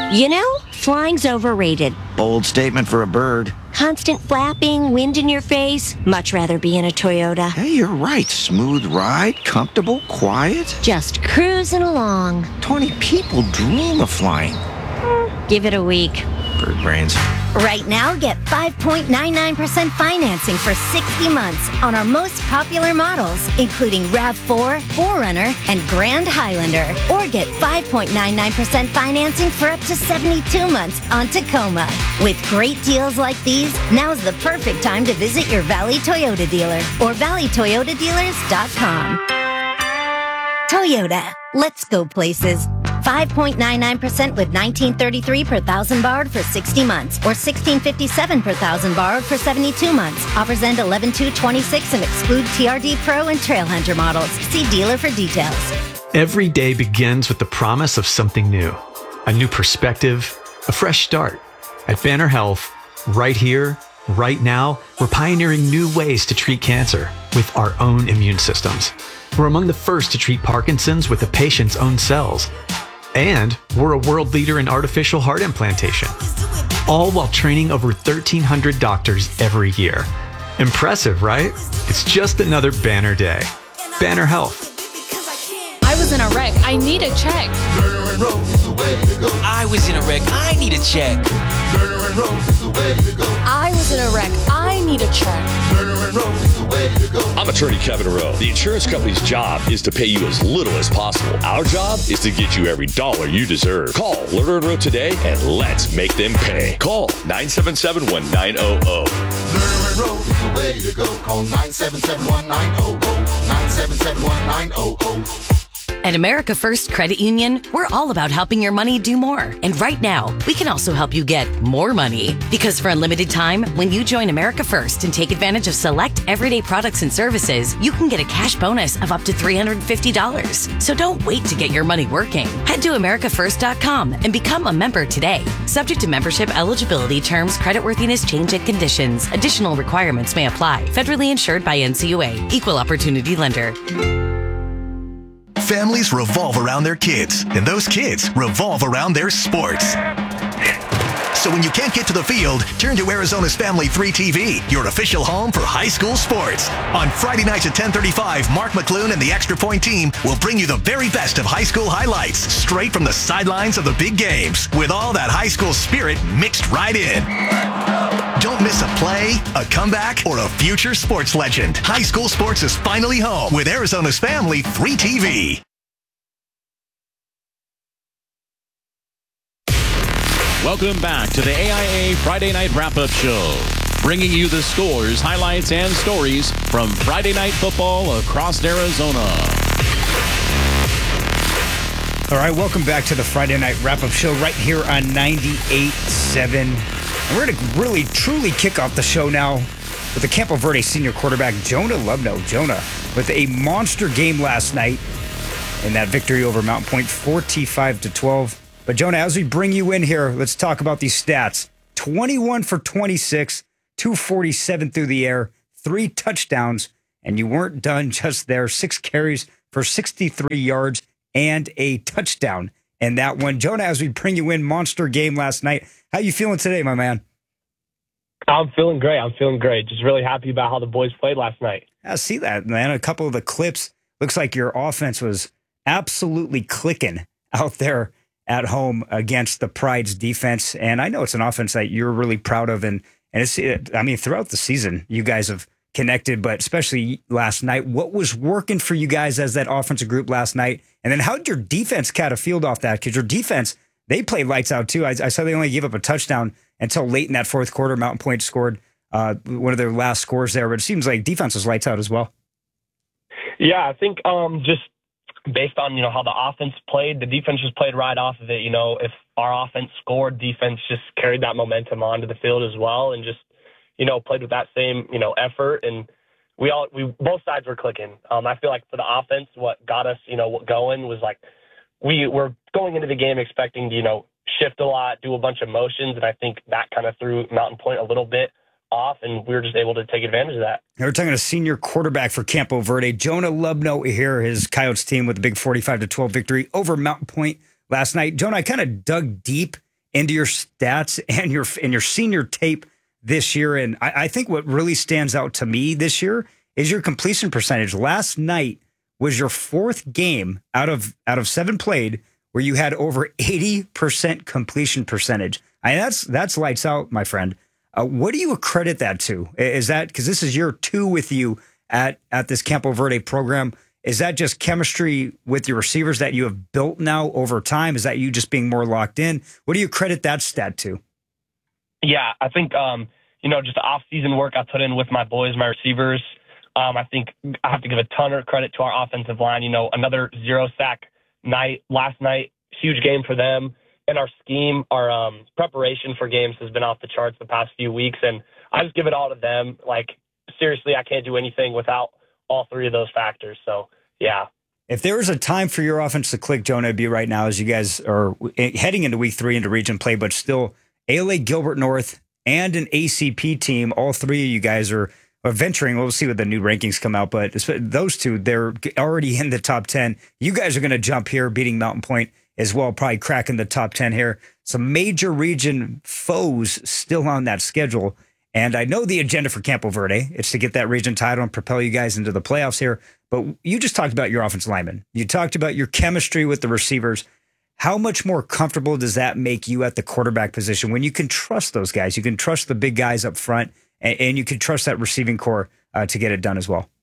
You know, flying's overrated. Bold statement for a bird. Constant flapping, wind in your face. Much rather be in a Toyota. Hey, you're right. Smooth ride, comfortable, quiet. Just cruising along. 20 people dream of flying. Give it a week. Bird brains. Right now, get 5.99% financing for 60 months on our most popular models, including RAV4, 4Runner, and Grand Highlander. Or get 5.99% financing for up to 72 months on Tacoma. With great deals like these, now's the perfect time to visit your Valley Toyota dealer or valleytoyotadealers.com. Toyota, let's go places. 5.99% with $19.33 per thousand borrowed for 60 months or $16.57 per thousand borrowed for 72 months. Offers end 11/2/26 and exclude TRD Pro and Trailhunter models. See dealer for details. Every day begins with the promise of something new. A new perspective, a fresh start. At Banner Health, right here, right now, we're pioneering new ways to treat cancer with our own immune systems. We're among the first to treat Parkinson's with the patient's own cells. And we're a world leader in artificial heart implantation, all while training over 1,300 doctors every year. Impressive, right? It's just another Banner day. Banner Health. I was in a wreck. I need a check. I was in a wreck. I need a check. I was in a wreck. I need a check. I'm attorney Kevin Rowe. The insurance company's job is to pay you as little as possible. Our job is to get you every dollar you deserve. Call Lerner & Rowe today and let's make them pay. Call 977-1900. Lerner & Rowe is the way to go. Call 977-1900. 977-1900. At America First Credit Union, we're all about helping your money do more. And right now, we can also help you get more money. Because for a limited time, when you join America First and take advantage of select everyday products and services, you can get a cash bonus of up to $350. So don't wait to get your money working. Head to AmericaFirst.com and become a member today. Subject to membership eligibility, terms, creditworthiness, change and conditions. Additional requirements may apply. Federally insured by NCUA. Equal Opportunity Lender. Families revolve around their kids, and those kids revolve around their sports. So when you can't get to the field, turn to Arizona's Family 3 TV, your official home for high school sports. On Friday nights at 10:35, Mark McClune and the Extra Point team will bring you the very best of high school highlights, straight from the sidelines of the big games, with all that high school spirit mixed right in. Don't miss a play, a comeback, or a future sports legend. High school sports is finally home with Arizona's Family 3 TV. Welcome back to the AIA Friday Night Wrap-Up Show, bringing you the scores, highlights, and stories from Friday Night Football across Arizona. All right, welcome back to the Friday Night Wrap-Up Show right here on 98.7. And we're going to really, truly kick off the show now with the Campo Verde senior quarterback, Jonah Lubno. Jonah with a monster game last night in that victory over Mountain Point, 45-12. But Jonah, as we bring you in here, let's talk about these stats. 21 for 26, 247 through the air, 3 touchdowns, and you weren't done just there. 6 carries for 63 yards and a touchdown. And that one, Jonah, as we bring you in, monster game last night. How you feeling today, my man? I'm feeling great. Just really happy about how the boys played last night. I see that, man. A couple of the clips, looks like your offense was absolutely clicking out there at home against the Pride's defense. And I know it's an offense that you're really proud of. And it's, I mean, throughout the season, you guys have connected, but especially last night, what was working for you guys as that offensive group last night? And then how did your defense kind of field off that? Because your defense, they played lights out too. I saw they only gave up a touchdown until late in that fourth quarter. Mountain Point scored one of their last scores there, but it seems like defense was lights out as well. Yeah, I think just based on, how the offense played, the defense just played right off of it. If our offense scored, defense just carried that momentum onto the field as well and just, played with that same, effort. And we both sides were clicking. I feel like for the offense, what got us, going was like we were going into the game expecting to, shift a lot, do a bunch of motions. And I think that kind of threw Mountain Point a little bit off, and we were just able to take advantage of that. Now we're talking to senior quarterback for Campo Verde, Jonah Lubno here, his Coyotes team with a big 45-12 victory over Mountain Point last night. Jonah, I kind of dug deep into your stats and your senior tape this year. And I think what really stands out to me this year is your completion percentage. Last night was your fourth game out of 7 played where you had over 80% completion percentage. That's lights out, my friend. What do you accredit that to? Is that because this is year 2 with you at this Campo Verde program? Is that just chemistry with your receivers that you have built now over time? Is that you just being more locked in? What do you credit that stat to? Yeah, I think, just the off-season work I put in with my boys, my receivers. I think I have to give a ton of credit to our offensive line. Another 0-sack night last night, huge game for them. And our scheme, our preparation for games has been off the charts the past few weeks. And I just give it all to them. Like, seriously, I can't do anything without all 3 of those factors. So, yeah. If there was a time for your offense to click, Jonah, it'd be right now as you guys are heading into week 3 into region play, but still ALA Gilbert North and an ACP team. All 3 of you guys are venturing. We'll see what the new rankings come out, but those 2, they're already in the top 10. You guys are going to jump here, beating Mountain Point as well, probably cracking the top 10 here. Some major region foes still on that schedule. And I know the agenda for Campo Verde, it's to get that region title and propel you guys into the playoffs here. But you just talked about your offensive linemen. You talked about your chemistry with the receivers. How much more comfortable does that make you at the quarterback position when you can trust those guys? You can trust the big guys up front, and you can trust that receiving core to get it done as well.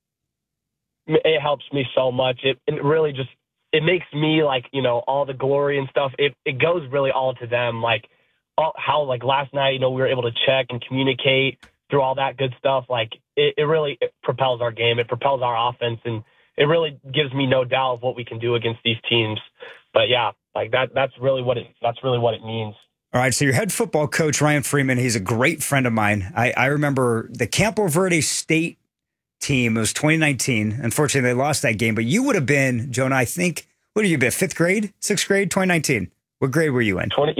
It helps me so much. It really just, it makes me all the glory and stuff. It goes really all to them. How last night, we were able to check and communicate through all that good stuff. It really propels our game. It propels our offense, and it really gives me no doubt of what we can do against these teams. But yeah, that's really what it means. All right, so your head football coach, Ryan Freeman, he's a great friend of mine. I remember the Campo Verde State team. It was 2019. Unfortunately, they lost that game. But you would have been, Jonah, I think, what did you be, 5th grade, 6th grade, 2019? What grade were you in? 5th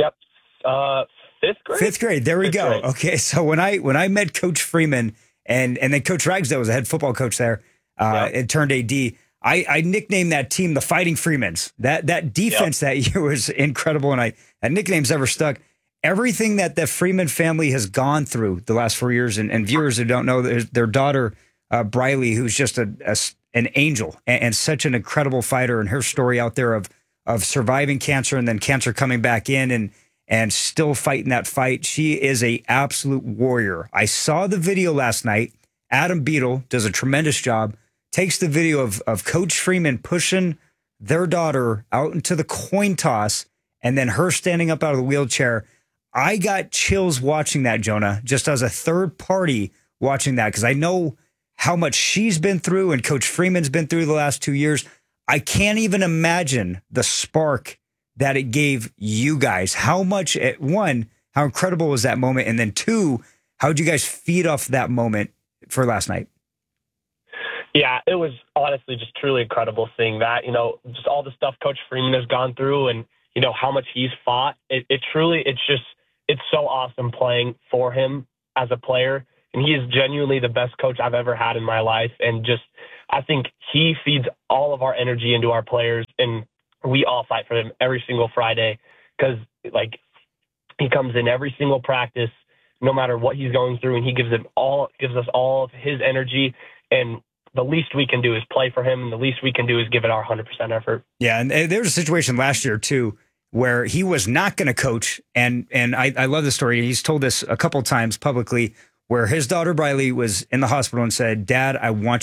grade. 5th grade. There we go. Grade. Okay, so when I met Coach Freeman and then Coach Ragsdale was the head football coach there, it turned AD. I nicknamed that team the Fighting Freemans. That defense that year was incredible, and that nickname's ever stuck. Everything that the Freeman family has gone through the last 4 years, and viewers who don't know, their daughter, Briley, who's just an angel and such an incredible fighter, and her story out there of surviving cancer and then cancer coming back in and still fighting that fight. She is a absolute warrior. I saw the video last night. Adam Beadle does a tremendous job, takes the video of Coach Freeman pushing their daughter out into the coin toss and then her standing up out of the wheelchair. I got chills watching that, Jonah, just as a third party watching that, because I know how much she's been through and Coach Freeman's been through the last 2 years. I can't even imagine the spark that it gave you guys. How much, one, how incredible was that moment? And then 2, how did you guys feed off that moment for last night? Yeah, it was honestly just truly incredible seeing that, just all the stuff Coach Freeman has gone through and, how much he's fought. It's so awesome playing for him as a player. And he is genuinely the best coach I've ever had in my life. And I think he feeds all of our energy into our players, and we all fight for him every single Friday because, he comes in every single practice, no matter what he's going through, and he gives us all of his energy. And the least we can do is play for him, and the least we can do is give it our 100% effort. Yeah, and there was a situation last year, too, where he was not going to coach, and I love the story. He's told this a couple times publicly, where his daughter, Briley, was in the hospital and said, "Dad, I want